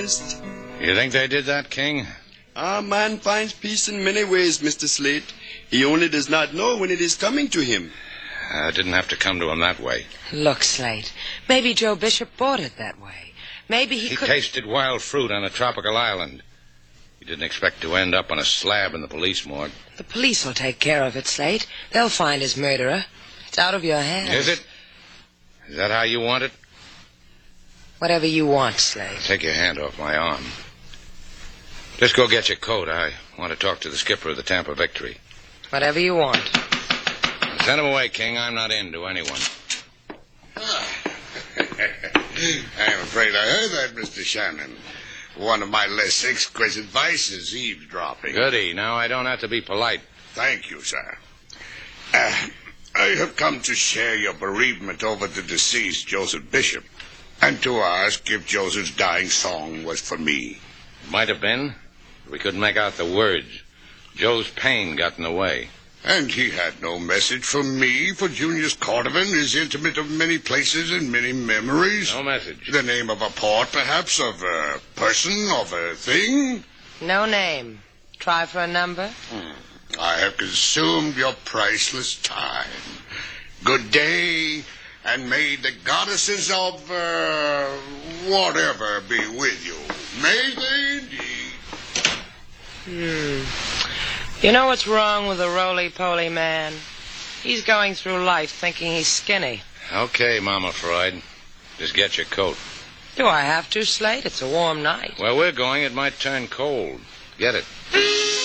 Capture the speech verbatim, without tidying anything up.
honest. You think they did that, King? A man finds peace in many ways, Mister Slate. He only does not know when it is coming to him. Uh, it didn't have to come to him that way. Look, Slate, maybe Joe Bishop bought it that way. Maybe he, he could... He tasted wild fruit on a tropical island. He didn't expect to end up on a slab in the police morgue. The police will take care of it, Slate. They'll find his murderer. It's out of your hands. Is it? Is that how you want it? Whatever you want, Slate. Take your hand off my arm. Just go get your coat. I want to talk to the skipper of the Tampa Victory. Whatever you want. Send him away, King. I'm not in to anyone. I'm afraid I heard that, Mister Shannon. One of my less exquisite vices, eavesdropping. Goody. Now I don't have to be polite. Thank you, sir. Uh, I have come to share your bereavement over the deceased Joseph Bishop, and to ask if Joseph's dying song was for me. Might have been. We couldn't make out the words. Joe's pain got in the way. And he had no message from me, for Junius Cordovan is intimate of many places and many memories. No message. The name of a port, perhaps, of a person, of a thing? No name. Try for a number? Hmm. I have consumed your priceless time. Good day, and may the goddesses of, uh, whatever be with you. May they indeed. Hmm. You know what's wrong with the roly-poly man? He's going through life thinking he's skinny. Okay, Mama Freud. Just get your coat. Do I have to, Slate? It's a warm night. Where we're going, it might turn cold. Get it.